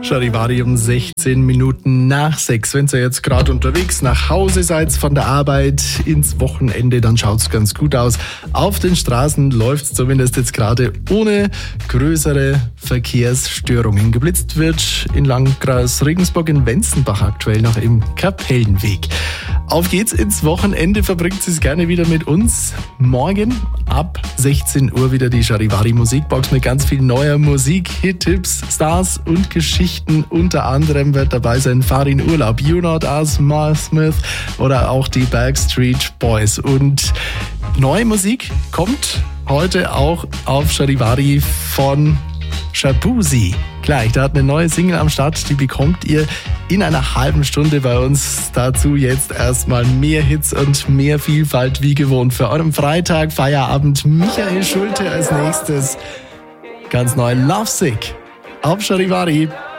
Charivari um 16 Minuten nach 6. Wenn ihr jetzt gerade unterwegs nach Hause seid von der Arbeit ins Wochenende, dann schaut es ganz gut aus. Auf den Straßen läuft es zumindest jetzt gerade ohne größere Verkehrsstörungen. Geblitzt wird in Landkreis Regensburg in Wenzenbach aktuell noch im Kapellenweg. Auf geht's ins Wochenende, verbringt es gerne wieder mit uns. Morgen ab 16 Uhr wieder die Charivari Musikbox mit ganz viel neuer Musik, Hit-Tipps, Stars und Geschichten. Unter anderem wird dabei sein Farin Urlaub, You Not Us, Miles Smith oder auch die Backstreet Boys. Und neue Musik kommt heute auch auf Charivari von Shaboozey. Gleich, da hat eine neue Single am Start, die bekommt ihr in einer halben Stunde bei uns. Dazu jetzt erstmal mehr Hits und mehr Vielfalt wie gewohnt. Für euren Freitag, Feierabend, Michael Schulte als nächstes. Ganz neu, Lovesick auf Charivari.